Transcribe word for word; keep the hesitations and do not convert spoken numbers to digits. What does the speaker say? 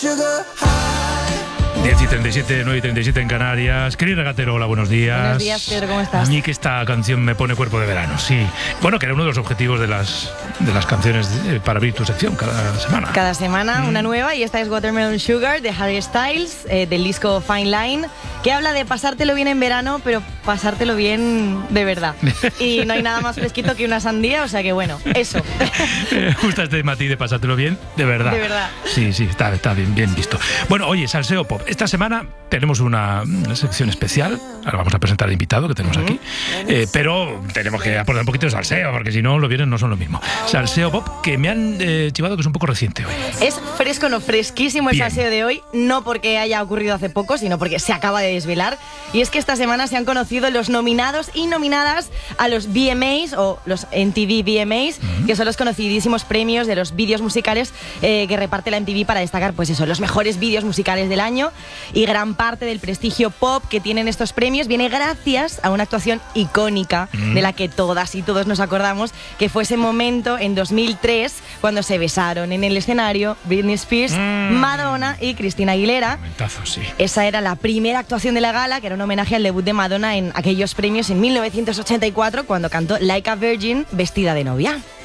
diez y treinta y siete, nueve y treinta y siete en Canarias. Querido Regatero, hola, buenos días. Buenos días, Pedro, ¿cómo estás? A mí que esta canción me pone cuerpo de verano, sí. Bueno, que era uno de los objetivos de las, de las canciones de, para abrir tu sección cada semana. Cada semana Mm. una nueva, y esta es Watermelon Sugar de Harry Styles, eh, del disco Fine Line, que habla de pasártelo bien en verano, pero pasártelo bien de verdad. Y no hay nada más fresquito que una sandía, o sea que bueno, eso. Me gusta este matiz de pasártelo bien, de verdad. De verdad. Sí, sí, está, está bien, bien visto. Bueno, oye, Salseo Pop. Esta semana tenemos una, una sección especial. Ahora vamos a presentar al invitado que tenemos aquí. Eh, pero tenemos que aportar un poquito de salseo, porque si no, los viernes no son lo mismo. Salseo Pop, que me han eh, chivado que es un poco reciente hoy. Es fresco, no fresquísimo el Bien. salseo de hoy, no porque haya ocurrido hace poco, sino porque se acaba de desvelar. Y es que esta semana se han conocido los nominados y nominadas a los V M As, o los M T V V M As, uh-huh. que son los conocidísimos premios de los vídeos musicales eh, que reparte la M T V para destacar, pues eso, los mejores vídeos musicales del año. Y gran parte del prestigio pop que tienen estos premios viene gracias a una actuación icónica uh-huh. de la que todas y todos nos acordamos, que fue ese momento en dos mil tres cuando se besaron en el escenario Britney Spears, uh-huh. Madonna y Christina Aguilera. Momentazo, sí. Esa era la primera actuación de la gala, que era un homenaje al debut de Madonna en aquellos premios en mil novecientos ochenta y cuatro, cuando cantó Like a Virgin vestida de novia.